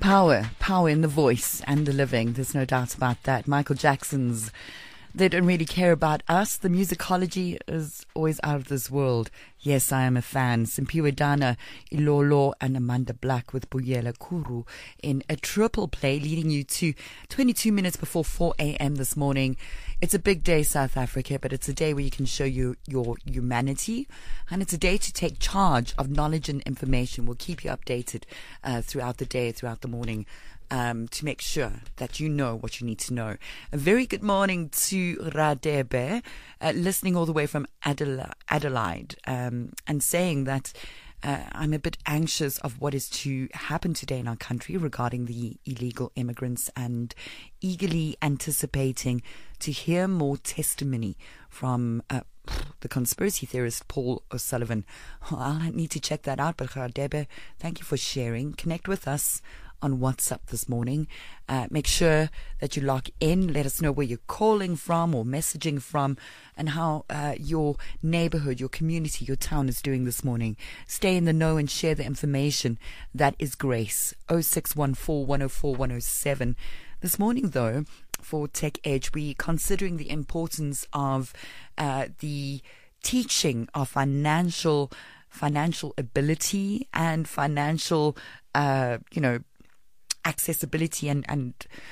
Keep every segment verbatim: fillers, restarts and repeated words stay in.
Power, power in the voice and the living. There's no doubt about that. Michael Jackson's They Don't Really Care About Us. The musicology is always out of this world. Yes, I am a fan. Simpiwe Dana, Ilolo, and Amanda Black with Buyela Kuru in a triple play, leading you to twenty-two minutes before four a.m. this morning. It's a big day, South Africa, but it's a day where you can show you your humanity, and it's a day to take charge of knowledge and information. We'll keep you updated uh, throughout the day, throughout the morning. Um, to make sure that you know what you need to know. A very good morning to Radebe, uh, listening all the way from Adela- Adelaide, um, and saying that uh, I'm a bit anxious of what is to happen today in our country regarding the illegal immigrants, and eagerly anticipating to hear more testimony from uh, the conspiracy theorist Paul O'Sullivan. Oh, I'll need to check that out, but Radebe, thank you for sharing. Connect with us on WhatsApp this morning. Uh, make sure that you log in. Let us know where you're calling from or messaging from, and how uh, your neighborhood, your community, your town is doing this morning. Stay in the know and share the information. That is Grace. oh six one four, one oh four, one oh seven. This morning, though, for Tech Edge, we're considering the importance of uh, the teaching of financial financial ability and financial, uh, you know, accessibility and, and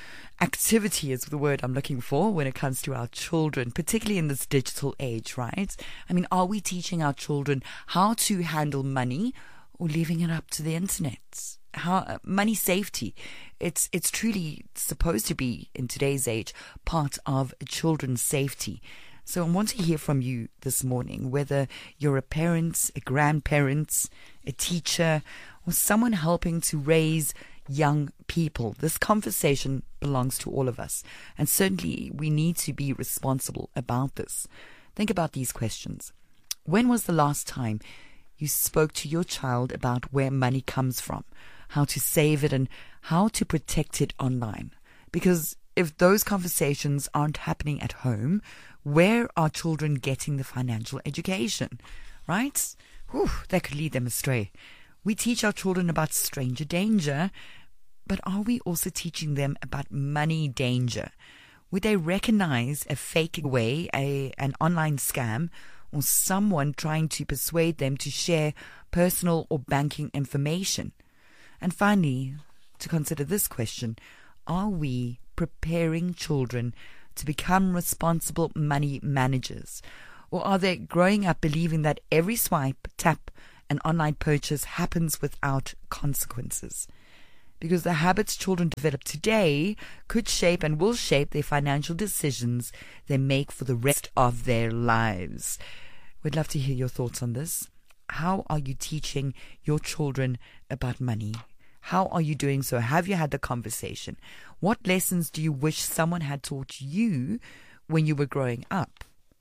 activity is the word I'm looking for when it comes to our children, particularly in this digital age, right? I mean, are we teaching our children how to handle money, or leaving it up to the internet? How uh, money safety, it's it's truly supposed to be, in today's age, part of children's safety. So I want to hear from you this morning, whether you're a parent, a grandparent, a teacher, or someone helping to raise young people. This conversation belongs to all of us, and certainly we need to be responsible about this. Think about these questions. When was the last time you spoke to your child about where money comes from, how to save it, and how to protect it online? Because if those conversations aren't happening at home, where are children getting the financial education, right? Whew, that could lead them astray. We teach our children about stranger danger, but are we also teaching them about money danger? Would they recognize a fake way, a, an online scam, or someone trying to persuade them to share personal or banking information? And finally, to consider this question, are we preparing children to become responsible money managers? Or are they growing up believing that every swipe, tap, and online purchase happens without consequences? Because the habits children develop today could shape and will shape their financial decisions they make for the rest of their lives. We'd love to hear your thoughts on this. How are you teaching your children about money? How are you doing so? Have you had the conversation? What lessons do you wish someone had taught you when you were growing up?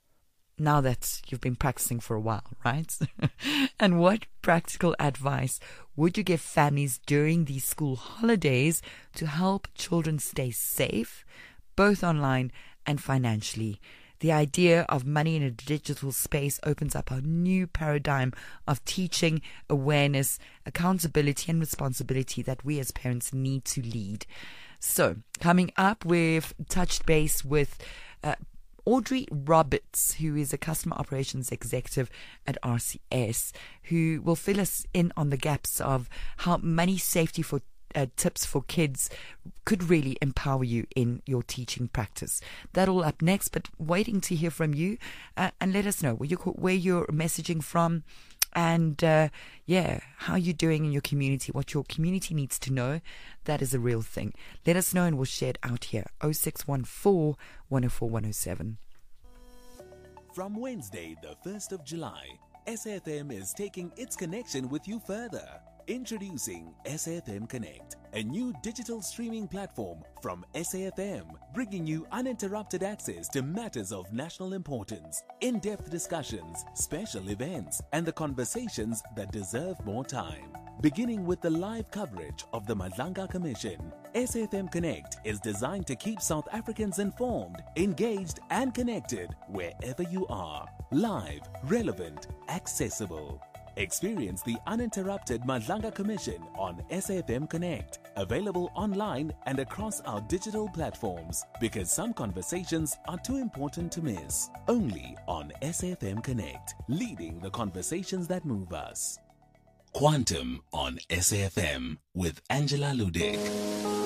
Now that you've been practicing for a while, right? And what practical advice would you give families during these school holidays to help children stay safe, both online and financially? The idea of money in a digital space opens up a new paradigm of teaching, awareness, accountability, and responsibility that we as parents need to lead. So, coming up, we've touched base with uh, Audrey Roberts, who is a customer operations executive at R C S, who will fill us in on the gaps of how money safety for uh, tips for kids could really empower you in your teaching practice. That all up next, but waiting to hear from you, uh, and let us know where you're, where you're messaging from, and uh, yeah, how you're doing in your community, what your community needs to know. That is a real thing. Let us know and we'll share it out here. oh six one four, one oh four, one oh seven. From Wednesday, the first of July, S A F M is taking its connection with you further. Introducing S A F M Connect, a new digital streaming platform from S A F M, bringing you uninterrupted access to matters of national importance, in-depth discussions, special events, and the conversations that deserve more time. Beginning with the live coverage of the Madlanga Commission, S A F M Connect is designed to keep South Africans informed, engaged, and connected wherever you are. Live, relevant, accessible. Experience the uninterrupted Madlanga Commission on S A F M Connect, available online and across our digital platforms, because some conversations are too important to miss. Only on S A F M Connect, leading the conversations that move us. Quantum on S A F M with Angela Ludick.